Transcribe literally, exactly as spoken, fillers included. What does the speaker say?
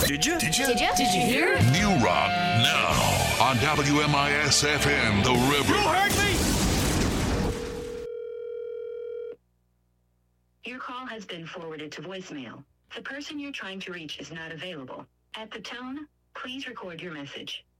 Did you? Did you? Did you? Did you hear it? New Rock now on W M I S F M, The River. You heard me? Your call has been forwarded to voicemail. The person you're trying to reach is not available. At the tone, please record your message.